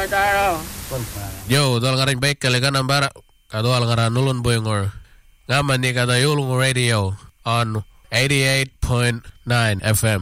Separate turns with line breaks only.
Yo, tol ngaring baik kali kan ambara. Kado al ngaran nulun boyngor. Ngaman ni kata yulung radio on 88.9 FM.